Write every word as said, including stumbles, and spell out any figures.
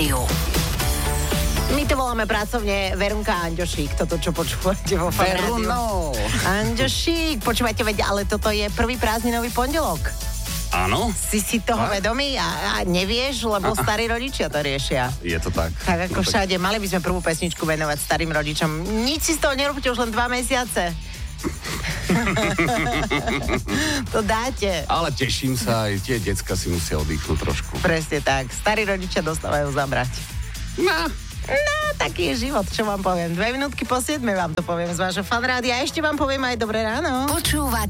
rádiu. My to voláme pracovne Verunka a Anďošík, toto, čo počúvate vo Fan rádiu. Veruno. Anďošík, počúvate, veď, ale toto je prvý prázdninový pondelok. Áno. Si si toho A? vedomý a, a nevieš, lebo starí rodičia to riešia. Je to tak. Tak ako No, všade, mali by sme prvú pesničku venovať starým rodičom. Nič si z toho nerobíte už len dva mesiace. To dáte. Ale teším sa, aj tie decka si musia oddychnúť trošku. Presne tak. Starí rodičia dostávajú zabrať. No. No, taký je život, čo vám poviem. Dve minútky po siedmej vám to poviem z vášho Fan rádia. A ešte vám poviem aj dobré ráno. Počúvate